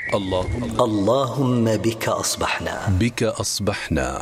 اللهم بك أصبحنا. بك أصبحنا.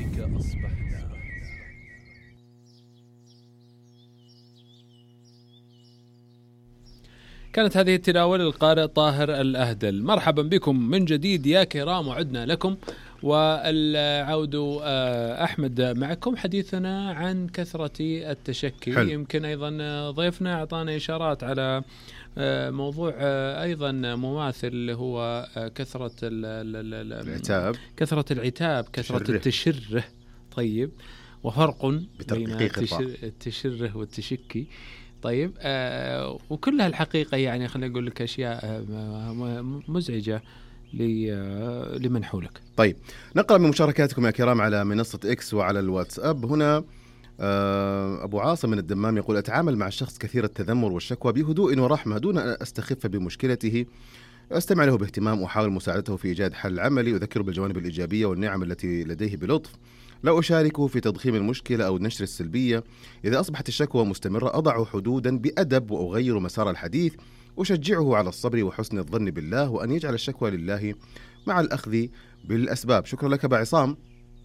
كانت هذه التلاوة للقارئ طاهر الأهدل. مرحبا بكم من جديد يا كرام، وعدنا لكم والعود أحمد معكم. حديثنا عن كثرة التشكي. حلو. يمكن أيضا ضيفنا أعطانا إشارات على موضوع أيضا مماثل اللي هو كثرة العتاب، كثرة التشره. طيب، وفرق بين التشره والتشكي. طيب، وكلها الحقيقة يعني خلينا نقول لك أشياء مزعجة لمن حولك. طيب، نقرأ من مشاركاتكم يا كرام على منصة إكس وعلى الواتساب. هنا أبو عاصم من الدمام يقول: أتعامل مع الشخص كثير التذمر والشكوى بهدوء ورحمة دون أن أستخف بمشكلته، أستمع له باهتمام وأحاول مساعدته في إيجاد حل عملي، أذكره بالجوانب الإيجابية والنعم التي لديه بلطف، لا أشاركه في تضخيم المشكلة أو النشر السلبية. إذا أصبحت الشكوى مستمرة أضع حدودا بأدب وأغير مسار الحديث، أشجعه على الصبر وحسن الظن بالله وأن يجعل الشكوى لله مع الأخذ بالأسباب. شكرا لك أبا عصام.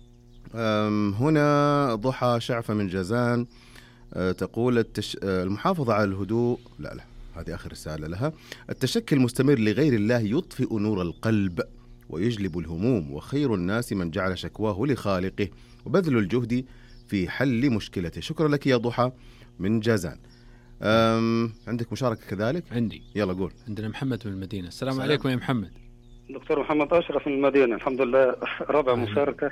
هنا ضحى شعفة من جازان تقول: المحافظة على الهدوء، لا هذه آخر رسالة لها. التشكي المستمر لغير الله يطفئ نور القلب ويجلب الهموم، وخير الناس من جعل شكواه لخالقه وبذل الجهد في حل مشكلته. شكرا لك يا ضحى من جازان. عندك مشاركة كذلك؟ عندي، يلا قول. عندنا محمد من المدينة. السلام عليكم يا محمد. دكتور محمد أشرف من المدينة، الحمد لله. رابع مشاركة.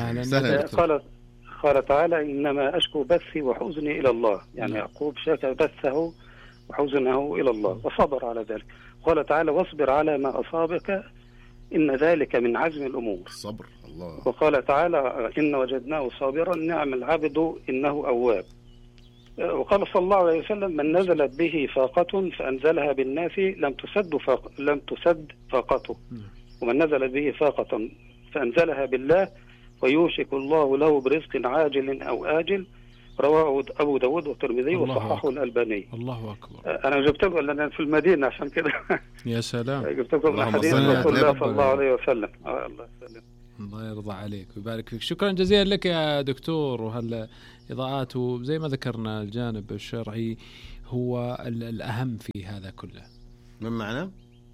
قال تعالى: إنما أشكو بثي وحزني إلى الله. يعني يعقوب شكى بثه وحزنه إلى الله وصبر على ذلك. قال تعالى: واصبر على ما أصابك إن ذلك من عزم الأمور. الصبر. الله. وقال تعالى: إن وجدناه صابرا نعم العبد إنه أواب. وقال صلى الله عليه وسلم: من نزلت به فاقة فأنزلها بالناس لم تسد فاقته، ومن نزلت به فاقة فأنزلها بالله ويوشك الله له برزق عاجل أو آجل. رواه أبو داود والترمذي وصححه الألباني. الله أكبر. أنا جبت لكم لأن في المدينة عشان كده. يا سلام. جبت لكم حديث رسول الله صلى الله عليه وسلم. الله يسلم. الله يرضى عليك ويبارك فيك. شكرا جزيلا لك يا دكتور. وهالإضاءات، وزي ما ذكرنا الجانب الشرعي هو الأهم في هذا كله. من معنا؟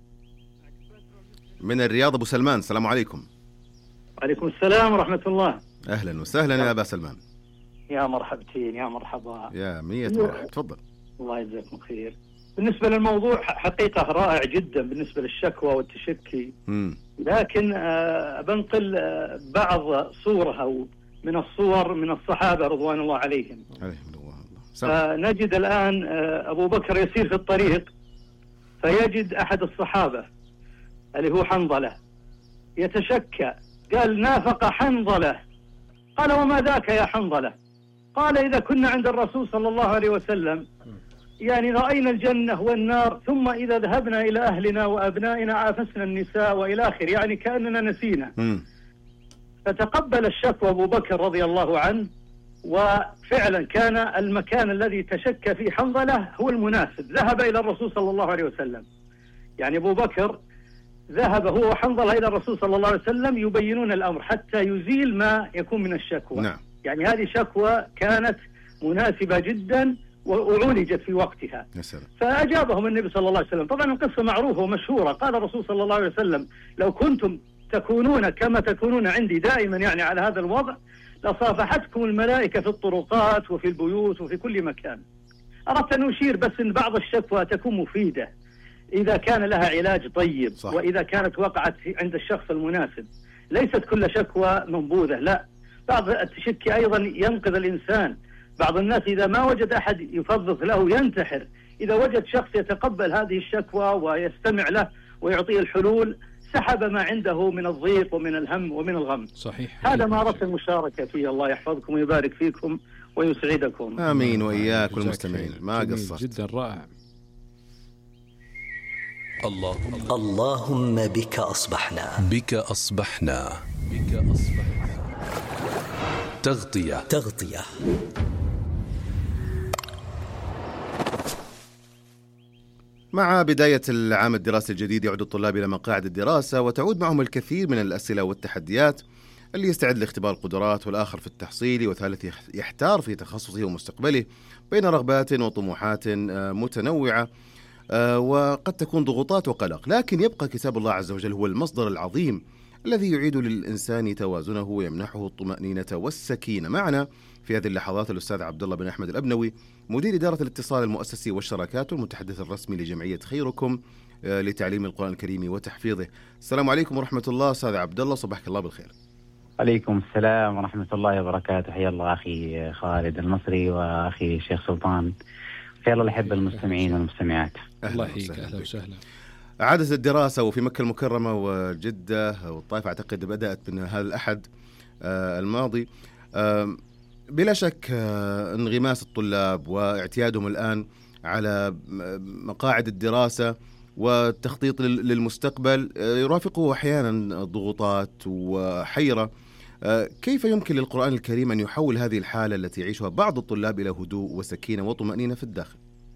من الرياض أبو سلمان. السلام عليكم. عليكم السلام ورحمة الله. أهلا وسهلا يا أبا سلمان. يا مرحبتين، يا مرحبا، يا 100 مرحبا. تفضل. الله يجزاكم خير. بالنسبة للموضوع حقيقة رائع جدا بالنسبة للشكوى والتشكي. لكن بنقل بعض صورة أو من الصور من الصحابة رضوان الله عليهم. نجد الآن أبو بكر يسير في الطريق فيجد أحد الصحابة اللي هو حنظلة يتشكى، قال: نافق حنظلة. قال: وما ذاك يا حنظلة؟ قال: إذا كنا عند الرسول صلى الله عليه وسلم يعني رأينا الجنة والنار، ثم إذا ذهبنا إلى أهلنا وأبنائنا عافسنا النساء وإلى آخر، يعني كأننا نسينا. فتقبل الشكوى أبو بكر رضي الله عنه، وفعلا كان المكان الذي تشكى فيه حنظلة هو المناسب. ذهب إلى الرسول صلى الله عليه وسلم، يعني أبو بكر ذهب هو وحنظلة إلى الرسول صلى الله عليه وسلم يبينون الأمر حتى يزيل ما يكون من الشكوى. نعم. يعني هذه شكوى كانت مناسبة جدا وعولجت في وقتها. فأجابهم النبي صلى الله عليه وسلم. طبعا القصة معروفة ومشهورة. قال الرسول صلى الله عليه وسلم: لو كنتم تكونون كما تكونون عندي دائما يعني على هذا الوضع لصافحتكم الملائكة في الطرقات وفي البيوت وفي كل مكان. أردت أن أشير بس أن بعض الشكوى تكون مفيدة إذا كان لها علاج طيب. صح. وإذا كانت وقعت عند الشخص المناسب. ليست كل شكوى منبوذة، لا، بعض التشكي أيضا ينقذ الإنسان. بعض الناس إذا ما وجد أحد يفضفض له ينتحر. إذا وجد شخص يتقبل هذه الشكوى ويستمع له ويعطيه الحلول سحب ما عنده من الضيق ومن الهم ومن الغم. صحيح. هذا ما أردت المشاركة فيه. الله يحفظكم ويبارك فيكم ويسعدكم. آمين وإياك والمستمعين. ما قصرت. جدا رائع. اللهم بك أصبحنا. بك أصبحنا. تغطية. مع بداية العام الدراسي الجديد يعود الطلاب إلى مقاعد الدراسة، وتعود معهم الكثير من الأسئلة والتحديات. اللي يستعد لاختبار القدرات، والآخر في التحصيل، وثالث يحتار في تخصصه ومستقبله بين رغبات وطموحات متنوعة، وقد تكون ضغوطات وقلق. لكن يبقى كتاب الله عز وجل هو المصدر العظيم الذي يعيد للإنسان توازنه ويمنحه الطمأنينة والسكينة. معنا في هذه اللحظات الأستاذ عبد الله بن أحمد الأبنوي، مدير إدارة الاتصال المؤسسي والشراكات والمتحدث الرسمي لجمعية خيركم لتعليم القرآن الكريم وتحفيظه. السلام عليكم ورحمة الله أستاذ عبد الله، صباحك الله بالخير. عليكم السلام ورحمة الله وبركاته. حيا الله أخي خالد المصري وأخي الشيخ سلطان. حيا الله الأحبة المستمعين والمستمعات. الله يحييك، أهلا وسهلا. عادة الدراسة وفي مكة المكرمة وجدة والطائف أعتقد بدأت من هذا الأحد الماضي. بلا شك انغماس الطلاب واعتيادهم الآن على مقاعد الدراسة والتخطيط للمستقبل يرافقه أحيانا ضغوطات وحيرة. كيف يمكن للقرآن الكريم أن يحول هذه الحالة التي يعيشها بعض الطلاب إلى هدوء وسكينة وطمأنينة في الداخل؟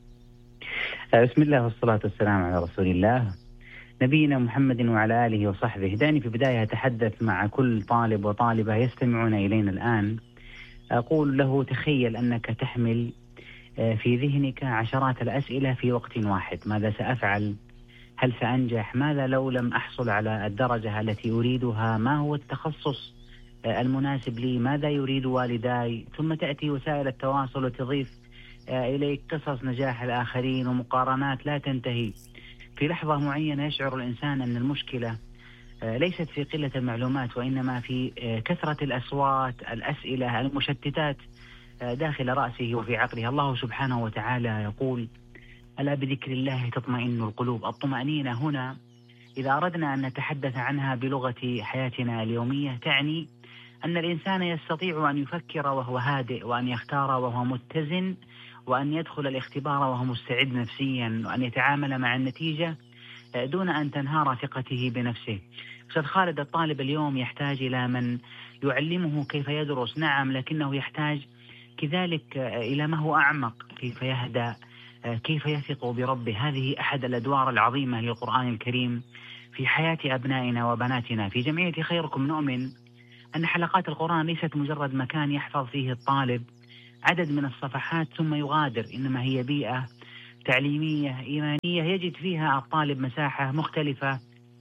بسم الله والصلاة والسلام على رسول الله نبينا محمد وعلى آله وصحبه. دعني في بداية أتحدث مع كل طالب وطالبة يستمعون إلينا الآن، أقول له تخيل أنك تحمل في ذهنك عشرات الأسئلة في وقت واحد. ماذا سأفعل؟ هل سأنجح؟ ماذا لو لم أحصل على الدرجة التي أريدها؟ ما هو التخصص المناسب لي؟ ماذا يريد والداي؟ ثم تأتي وسائل التواصل وتضيف إليك قصص نجاح الآخرين ومقارنات لا تنتهي. في لحظة معينة يشعر الإنسان أن المشكلة ليست في قلة المعلومات، وإنما في كثرة الأصوات، الأسئلة، المشتتات داخل رأسه وفي عقله. الله سبحانه وتعالى يقول: ألا بذكر الله تطمئن القلوب. الطمأنينة هنا إذا أردنا أن نتحدث عنها بلغة حياتنا اليومية تعني أن الإنسان يستطيع أن يفكر وهو هادئ، وأن يختار وهو متزن، وأن يدخل الاختبار وهو مستعد نفسيا، وأن يتعامل مع النتيجة دون أن تنهار ثقته بنفسه. أستاذ خالد، الطالب اليوم يحتاج إلى من يعلمه كيف يدرس، نعم، لكنه يحتاج كذلك إلى ما هو أعمق، كيف يهدأ، كيف يثق بربه. هذه أحد الأدوار العظيمة للقرآن الكريم في حياة أبنائنا وبناتنا. في جمعية خيركم نؤمن أن حلقات القرآن ليست مجرد مكان يحفظ فيه الطالب عدد من الصفحات ثم يغادر، إنما هي بيئة تعليمية إيمانية يجد فيها الطالب مساحة مختلفة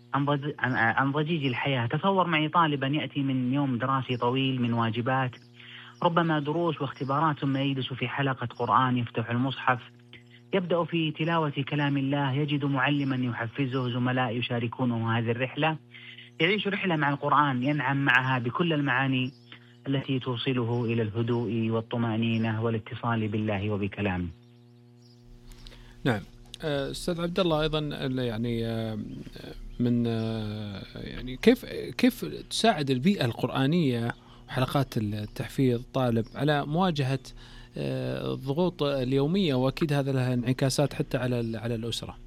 عن ضجيج الحياة. تصور معي طالبا يأتي من يوم دراسي طويل من واجبات، ربما دروس واختبارات، ثم يجلس في حلقة قرآن، يفتح المصحف، يبدأ في تلاوة كلام الله، يجد معلما يحفزه، زملاء يشاركونه هذه الرحلة، يعيش رحلة مع القرآن، ينعم معها بكل المعاني التي توصله إلى الهدوء والطمأنينة والاتصال بالله وبكلامه. نعم أستاذ عبد الله، أيضا يعني من يعني كيف تساعد البيئة القرآنية وحلقات التحفيظ الطالب على مواجهة الضغوط اليومية، وأكيد هذا لها انعكاسات حتى على الأسرة؟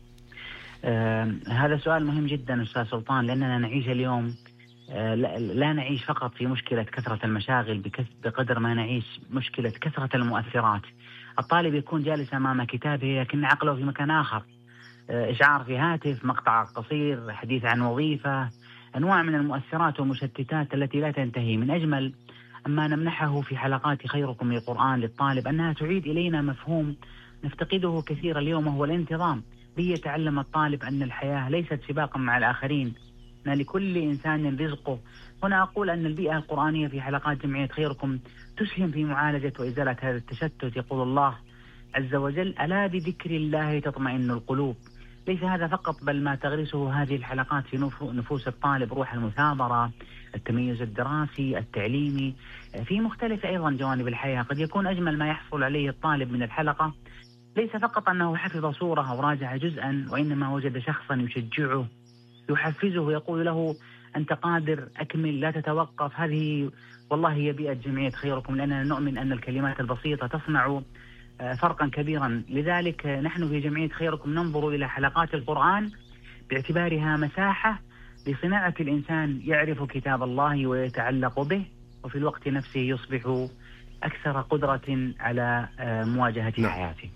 هذا سؤال مهم جدا أستاذ سلطان، لأننا نعيش اليوم لا نعيش فقط في مشكلة كثرة المشاغل بقدر ما نعيش مشكلة كثرة المؤثرات. الطالب يكون جالس أمام كتابه لكن عقله في مكان آخر، إشعار في هاتف، مقطع قصير، حديث عن وظيفة، أنواع من المؤثرات والمشتتات التي لا تنتهي. من أجمل أما نمنحه في حلقات خيركم للقرآن للطالب أنها تعيد إلينا مفهوم نفتقده كثيرا اليوم، وهو الانتظام. به يتعلم الطالب أن الحياة ليست سباقا مع الآخرين، أن لكل إنسان رزقه. هنا أقول أن البيئة القرآنية في حلقات جمعية خيركم تسهم في معالجة وإزالة هذا التشتت. يقول الله عز وجل: ألا بذكر الله تطمئن القلوب. ليس هذا فقط، بل ما تغرسه هذه الحلقات في نفوس الطالب روح المثابرة، التميز الدراسي، التعليمي، في مختلف أيضا جوانب الحياة. قد يكون أجمل ما يحصل عليه الطالب من الحلقة ليس فقط أنه حفظ سورة أو راجع جزءا، وإنما وجد شخصا يشجعه، يحفزه، يقول له: أنت قادر، أكمل، لا تتوقف. هذه والله هي بيئة جمعية خيركم، لأننا نؤمن أن الكلمات البسيطة تصنع فرقا كبيرا. لذلك نحن في جمعية خيركم ننظر إلى حلقات القرآن باعتبارها مساحة لصناعة الإنسان يعرف كتاب الله ويتعلق به، وفي الوقت نفسه يصبح أكثر قدرة على مواجهة حياته.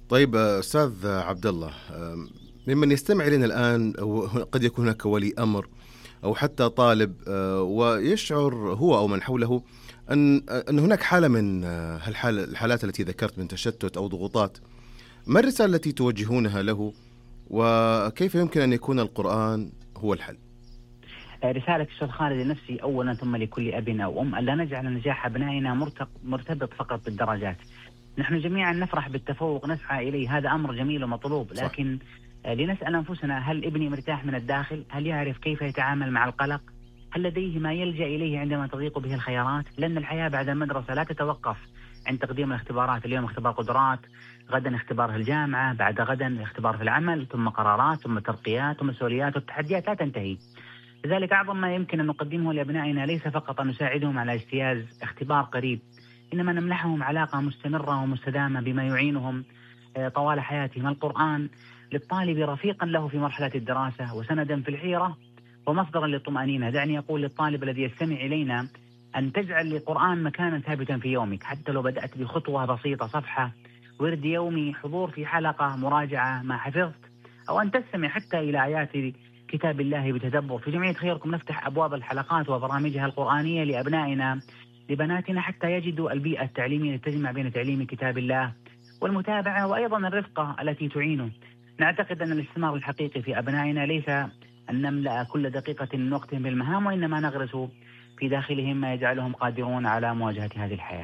طيب أستاذ عبد الله، ممن يستمع إلينا الآن قد يكون هناك ولي أمر أو حتى طالب ويشعر هو أو من حوله أن هناك حالة من الحالات التي ذكرت من تشتت أو ضغوطات. ما الرسالة التي توجهونها له، وكيف يمكن أن يكون القرآن هو الحل؟ رسالة أستاذ خالد لنفسي أولا ثم لكل أب أو أم ألا نجعل نجاح أبنائنا مرتبط فقط بالدرجات. نحن جميعا نفرح بالتفوق، نسعى إليه، هذا أمر جميل ومطلوب، لكن لنسأل أنفسنا: هل ابني مرتاح من الداخل؟ هل يعرف كيف يتعامل مع القلق؟ هل لديه ما يلجأ إليه عندما تضيق به الخيارات؟ لأن الحياة بعد المدرسة لا تتوقف عند تقديم الاختبارات. اليوم اختبار قدرات، غدا اختبار في الجامعة، بعد غدا اختبار في العمل، ثم قرارات، ثم ترقيات، ثم مسؤوليات، والتحديات لا تنتهي. لذلك أعظم ما يمكن أن نقدمه لأبنائنا ليس فقط أن نساعدهم على اجتياز اختبار قريب، إنما نمنحهم علاقة مستمرة ومستدامة بما يعينهم طوال حياتهم. القرآن للطالب رفيقا له في مرحلة الدراسة وسندا في الحيرة ومصدرا للطمأنينة. دعني أقول للطالب الذي يستمع إلينا أن تجعل للقرآن مكانا ثابتا في يومك، حتى لو بدأت بخطوة بسيطة، صفحة، ورد يومي، حضور في حلقة، مراجعة ما حفظت، أو أن تستمع حتى إلى آيات كتاب الله بتدبر. في جمعية خيركم نفتح أبواب الحلقات وبرامجها القرآنية لأبنائنا لبناتنا حتى يجدوا البيئة التعليمية التي تجمع بين تعليم كتاب الله والمتابعة وأيضا الرفقة التي تعينه. نعتقد أن الاستثمار الحقيقي في أبنائنا ليس أن نملأ كل دقيقة من وقتهم بالمهام، وإنما نغرس في داخلهم ما يجعلهم قادرون على مواجهة هذه الحياة.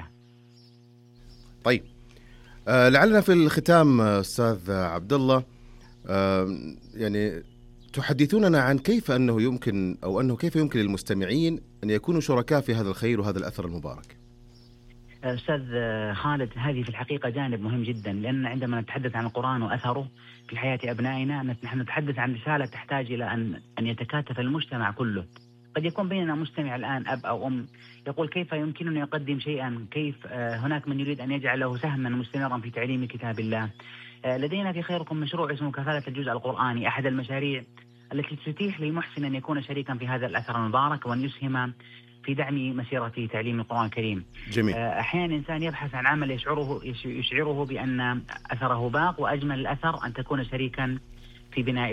طيب، لعلنا في الختام أستاذ عبد الله يعني تحدثوننا عن كيف كيف يمكن للمستمعين أن يكونوا شركاء في هذا الخير وهذا الأثر المبارك. أستاذ خالد، هذه في الحقيقة جانب مهم جدا، لأن عندما نتحدث عن القرآن وأثره في حياة أبنائنا نحن نتحدث عن رسالة تحتاج إلى أن يتكاتف المجتمع كله. قد يكون بيننا مستمع الآن أب أو أم يقول: كيف يمكنني أقدم شيئا؟ كيف هناك من يريد أن يجعله سهما مستمرا في تعليم كتاب الله. لدينا في خيركم مشروع اسمه كفالة الجزء القرآني، أحد المشاريع التي تتيح للمحسن أن يكون شريكا في هذا الأثر المبارك وأن يسهم في دعم مسيرة تعليم القرآن الكريم. جميل. أحيانا الإنسان يبحث عن عمل يشعره بأن أثره باق، وأجمل الأثر أن تكون شريكا في بناء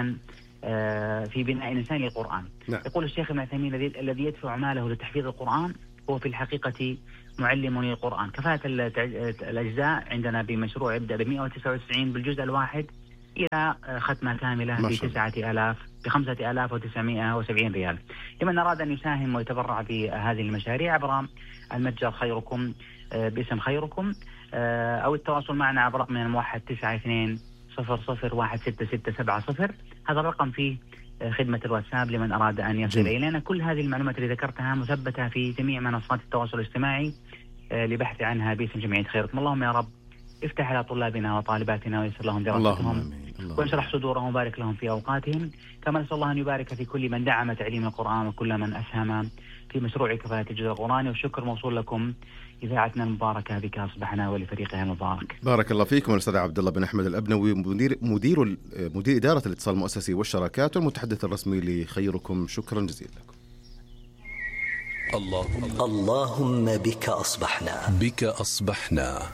الإنسان للقرآن. نعم. يقول الشيخ ابن عثيمين: الذي يدفع ماله لتحفيظ القرآن هو في الحقيقة معلم للقرآن. كفاءة الأجزاء عندنا بمشروع يبدأ ب199 بالجزء الواحد إلى ختمة كاملة ب 5970 ريال. لمن أراد أن يساهم ويتبرع بهذه المشاريع عبر المتجر خيركم باسم خيركم، أو التواصل معنا عبر رقم 19200016670. هذا الرقم فيه خدمة الواتساب لمن أراد أن يصل إلينا. كل هذه المعلومات اللي ذكرتها مثبتة في جميع منصات التواصل الاجتماعي لبحث الله باسم جمعية خيركم. اللهم يا رب افتح على طلابنا وطالباتنا ويسر لهم دراستهم ويشرح صدورهم وبارك لهم في أوقاتهم. كما نسأل الله أن يبارك في كل من دعم تعليم القرآن وكل من أسهم في مشروع كفالة الجزء القرآني. والشكر موصول لكم إذاعتنا المباركة بك أصبحنا ولفريقها المبارك. بارك الله فيكم الأستاذ عبد الله بن أحمد الأبنوي، مدير إدارة الاتصال المؤسسي والشراكات والمتحدث الرسمي لخيركم. شكرا جزيلا لكم. اللهم بك أصبحنا.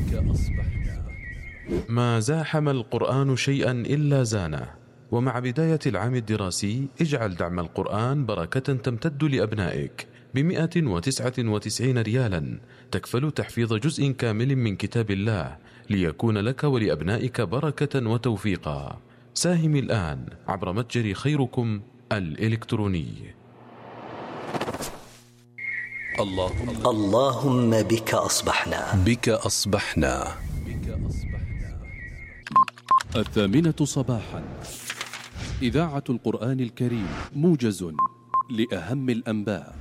ما زاحم القرآن شيئا إلا زانه. ومع بداية العام الدراسي اجعل دعم القرآن بركة تمتد لأبنائك ب199 ريالا تكفل تحفيظ جزء كامل من كتاب الله ليكون لك ولأبنائك بركة وتوفيقا. ساهم الآن عبر متجر خيركم الإلكتروني. اللهم بك أصبحنا. 8:00 صباحا، إذاعة القرآن الكريم، موجز لأهم الأنباء.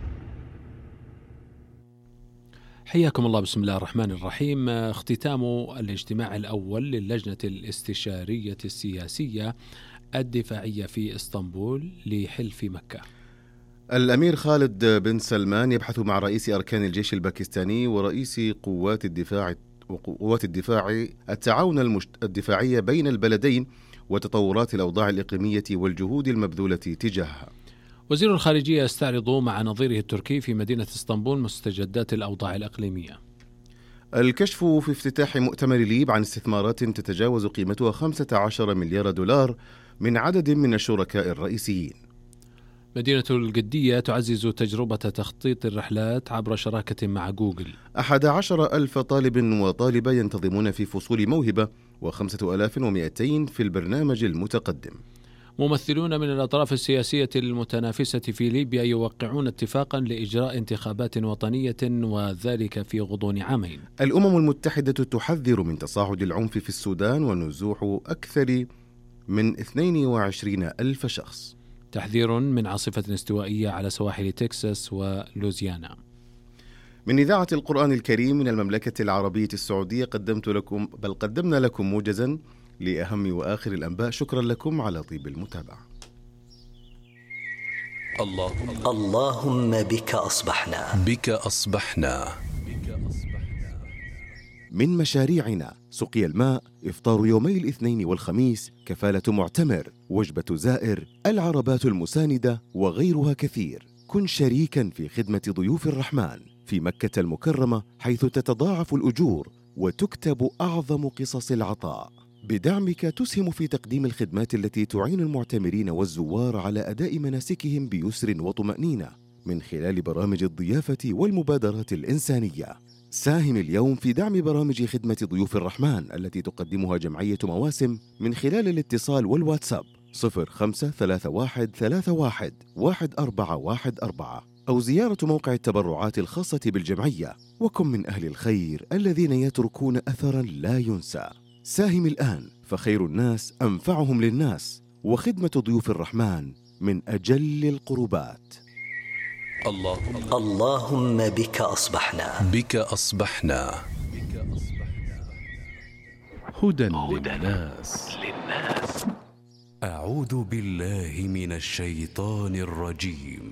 حياكم الله. بسم الله الرحمن الرحيم. اختتام الاجتماع الأول للجنة الاستشارية السياسية الدفاعية في إسطنبول لحلف مكة. الأمير خالد بن سلمان يبحث مع رئيس أركان الجيش الباكستاني ورئيس قوات الدفاع التعاون الدفاعي بين البلدين وتطورات الأوضاع الإقليمية والجهود المبذولة تجاهها. وزير الخارجية يستعرض مع نظيره التركي في مدينة اسطنبول مستجدات الأوضاع الإقليمية. الكشف في افتتاح مؤتمر ليب عن استثمارات تتجاوز قيمتها 15 مليار دولار من عدد من الشركاء الرئيسيين. مدينة القدية تعزز تجربة تخطيط الرحلات عبر شراكة مع جوجل. 11,000 طالب وطالبة ينتظمون في فصول موهبة، و5,200 في البرنامج المتقدم. ممثلون من الأطراف السياسية المتنافسة في ليبيا يوقعون اتفاقا لإجراء انتخابات وطنية، وذلك في غضون عامين. الأمم المتحدة تحذر من تصاعد العنف في السودان ونزوح أكثر من 22,000 شخص. تحذير من عاصفة استوائية على سواحل تكساس ولوزيانا. من إذاعة القرآن الكريم من المملكة العربية السعودية قدمنا لكم موجزا لأهم وآخر الأنباء. شكرا لكم على طيب المتابعة. اللهم بك أصبحنا. بك أصبحنا. من مشاريعنا سقي الماء، إفطار يومي الاثنين والخميس، كفالة معتمر، وجبة زائر، العربات المساندة وغيرها كثير. كن شريكا في خدمة ضيوف الرحمن في مكة المكرمة، حيث تتضاعف الأجور وتكتب أعظم قصص العطاء. بدعمك تسهم في تقديم الخدمات التي تعين المعتمرين والزوار على أداء مناسكهم بيسر وطمأنينة من خلال برامج الضيافة والمبادرات الإنسانية. ساهم اليوم في دعم برامج خدمة ضيوف الرحمن التي تقدمها جمعية مواسم من خلال الاتصال والواتساب 0531311414 أو زيارة موقع التبرعات الخاصة بالجمعية. وكن من أهل الخير الذين يتركون أثرا لا ينسى. ساهم الآن، فخير الناس أنفعهم للناس، وخدمة ضيوف الرحمن من أجل القربات. اللهم بك أصبحنا. بك أصبحنا. هدى للناس. أعوذ بالله من الشيطان الرجيم.